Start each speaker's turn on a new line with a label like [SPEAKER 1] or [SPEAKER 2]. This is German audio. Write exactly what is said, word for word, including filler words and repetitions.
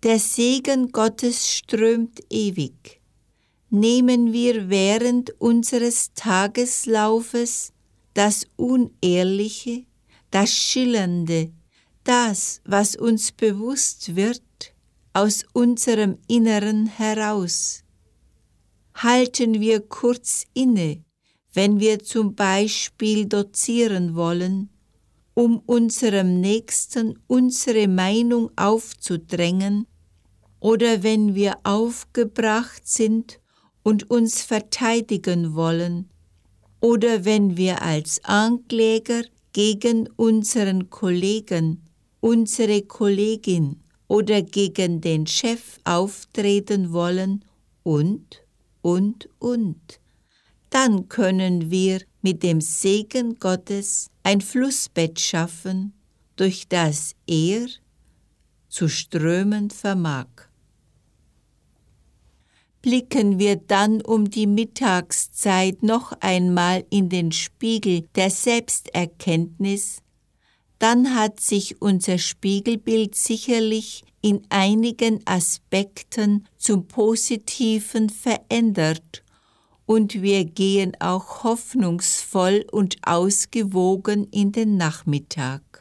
[SPEAKER 1] Der Segen Gottes strömt ewig. Nehmen wir während unseres Tageslaufes das Unehrliche, das Schillernde, das, was uns bewusst wird, aus unserem Inneren heraus. Halten wir kurz inne, wenn wir zum Beispiel dozieren wollen, um unserem Nächsten unsere Meinung aufzudrängen, oder wenn wir aufgebracht sind und uns verteidigen wollen, oder wenn wir als Ankläger gegen unseren Kollegen, unsere Kollegin oder gegen den Chef auftreten wollen und, und, und. Dann können wir mit dem Segen Gottes ein Flussbett schaffen, durch das er zu strömen vermag. Blicken wir dann um die Mittagszeit noch einmal in den Spiegel der Selbsterkenntnis, dann hat sich unser Spiegelbild sicherlich in einigen Aspekten zum Positiven verändert und wir gehen auch hoffnungsvoll und ausgewogen in den Nachmittag.